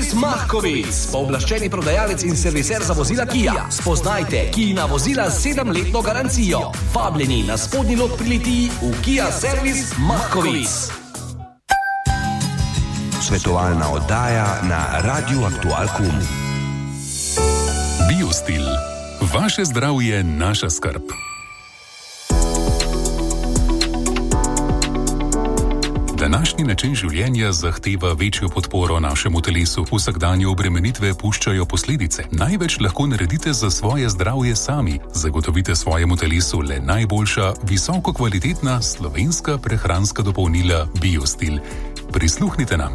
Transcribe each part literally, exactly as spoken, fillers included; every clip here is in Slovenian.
Servis Mahkovic, pooblaščeni prodajalec in serviser za vozila Kia. Spoznajte Kijina vozila z sedemletno garancijo. Vabljeni na spodnji lok pri Litiji v Kia Servis Mahkovic. Svetovalna oddaja na Radiu Aktualkum. Biostil. Vaše zdravje, naša skrb. Današnji način življenja zahteva večjo podporo našemu telesu. Vsakdanje obremenitve puščajo posledice. Največ lahko naredite za svoje zdravje sami. Zagotovite svojemu telesu le najboljša, visoko kvalitetna slovenska prehranska dopolnila Biostil. Prisluhnite nam.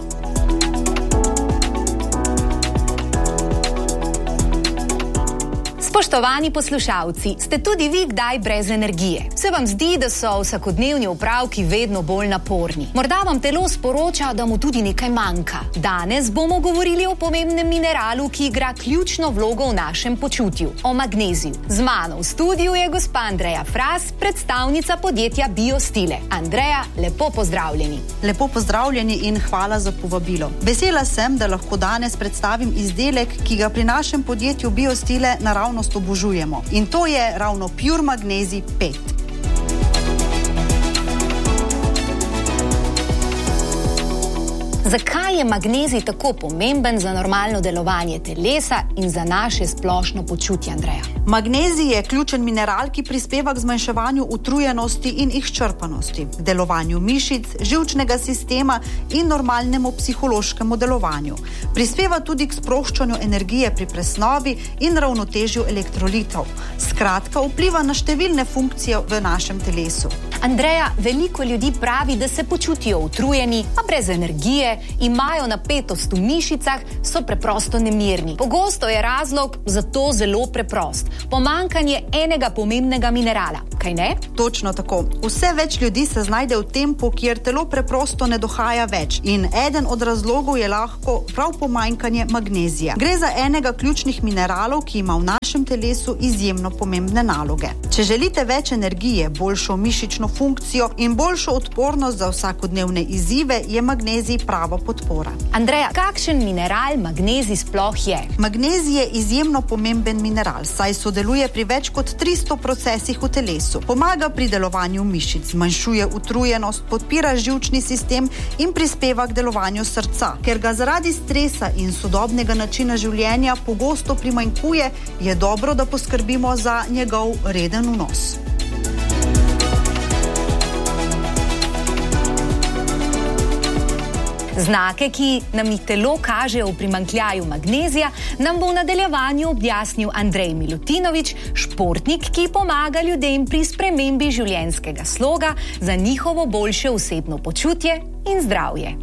Spoštovani poslušalci, ste tudi vi kdaj brez energije? Se vam zdi, da so vsakodnevni opravki vedno bolj naporni? Morda vam telo sporoča, da mu tudi nekaj manjka. Danes bomo govorili o pomembnem mineralu, ki igra ključno vlogo v našem počutju, o magneziju. Z mano v studiu je gospa Andreja Fras, predstavnica podjetja Biostile. Andreja, lepo pozdravljeni. Lepo pozdravljeni in hvala za povabilo. Vesela sem, da lahko danes predstavim izdelek, ki ga pri našem podjetju Biostile naravnost obožujemo. In to je ravno Pure Magnezij pet. Zakaj je magnezij tako pomemben za normalno delovanje telesa in za naše splošno počutje, Andreja? Magnezij je ključen mineral, ki prispeva k zmanjševanju utrujenosti in izčrpanosti, k delovanju mišic, živčnega sistema in normalnemu psihološkemu delovanju. Prispeva tudi k sproščanju energije pri presnovi in ravnotežju elektrolitov. Skratka, vpliva na številne funkcije v našem telesu. Andreja, veliko ljudi pravi, da se počutijo utrujeni, a brez energije, imajo napetost v mišicah, so preprosto nemirni. Pogosto je razlog za to zelo preprost. Pomanjkanje enega pomembnega minerala, kaj ne? Točno tako. Vse več ljudi se znajde v tempu, kjer telo preprosto ne dohaja več. In eden od razlogov je lahko prav pomanjkanje magnezija. Gre za enega ključnih mineralov, ki ima v našem telesu izjemno pomembne naloge. Če želite več energije, boljšo mišično funkcijo in boljšo odpornost za vsakodnevne izzive, je magnezij prava podpora. Andreja, kakšen mineral magnezij sploh je? Magnezij je izjemno pomemben mineral, saj sodeluje pri več kot tristo procesih v telesu. Pomaga pri delovanju mišic, zmanjšuje utrujenost, podpira živčni sistem in prispeva k delovanju srca. Ker ga zaradi stresa in sodobnega načina življenja pogosto primanjkuje, je dobro, da poskrbimo za njegov reden vnos. Znake, ki nam jih telo kaže v primanjkljaju magnezija, nam bo v nadaljevanju objasnil Andrej Milutinovič, športnik, ki pomaga ljudem pri spremembi življenjskega sloga za njihovo boljše osebno počutje in zdravje.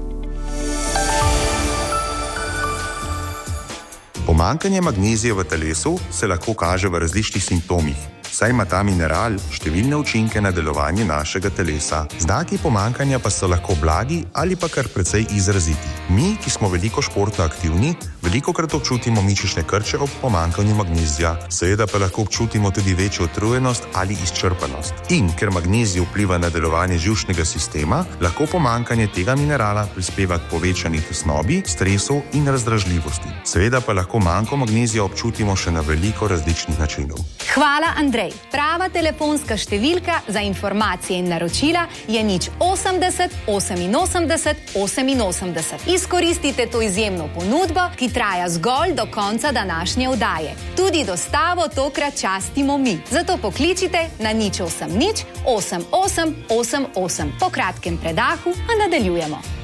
Pomanjkanje magnezija v telesu se lahko kaže v različnih simptomih, saj ima ta mineral številne učinke na delovanje našega telesa. Znaki pomanjkanja pa so lahko blagi ali pa kar precej izraziti. Mi, ki smo veliko športno aktivni, velikokrat občutimo mišične krče ob pomanjkanju magnezija, seveda pa lahko občutimo tudi večjo utrujenost ali izčrpanost. In ker magnezij vpliva na delovanje živčnega sistema, lahko pomanjkanje tega minerala prispeva k povečani tesnobi, stresu in razdražljivosti. Seveda pa lahko manjko magnezija občutimo še na veliko različnih načinov. Hvala, Andrej. Prava telefonska številka za informacije in naročila je nič osemdeset oseminosemdeset oseminosemdeset. Izkoristite to izjemno ponudbo, ki traja zgolj do konca današnje oddaje. Tudi dostavo tokrat častimo mi. Zato pokličite na nič osem nič osem osem osem osem. Po kratkem predahu pa nadaljujemo.